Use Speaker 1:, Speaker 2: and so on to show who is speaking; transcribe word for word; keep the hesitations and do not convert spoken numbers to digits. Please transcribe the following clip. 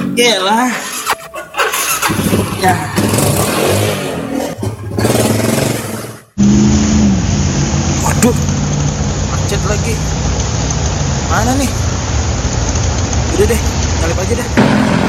Speaker 1: Yalah. Ya. Waduh, macet lagi. Mana nih? Udah deh, nyalip aja deh.